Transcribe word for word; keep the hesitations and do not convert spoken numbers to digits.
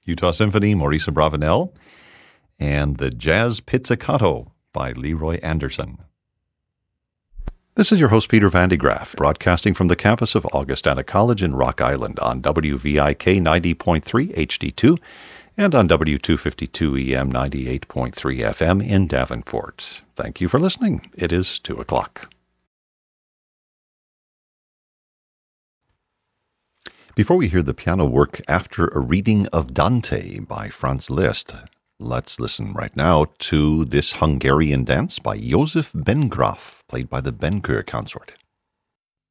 Utah Symphony, Maurice Abravanel, and the Jazz Pizzicato by Leroy Anderson. This is your host, Peter Van de Graaff, broadcasting from the campus of Augustana College in Rock Island on W V I K ninety point three H D two and on W two fifty-two E M ninety-eight point three F M in Davenport. Thank you for listening. It is two o'clock. Before we hear the piano work after a reading of Dante by Franz Liszt, let's listen right now to this Hungarian dance by Josef Bengraf, played by the Ben Gur Consort.